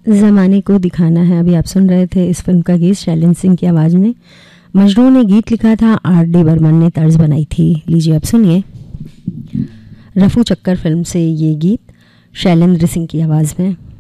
ज़माने को दिखाना है। अभी आप सुन रहे थे इस फिल्म का गीत शैलेंद्र सिंह की आवाज़ में। मजनू ने गीत लिखा था, R.D. बर्मन ने तर्ज बनाई थी। लीजिए अब सुनिए रफू चक्कर फिल्म से ये गीत शैलेंद्र सिंह की आवाज़ में।